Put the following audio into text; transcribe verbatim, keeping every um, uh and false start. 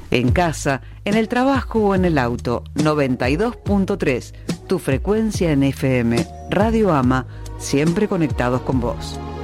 En casa, en el trabajo o en el auto, noventa y dos punto tres, tu frecuencia en F M. Radio Ama, siempre conectados con vos.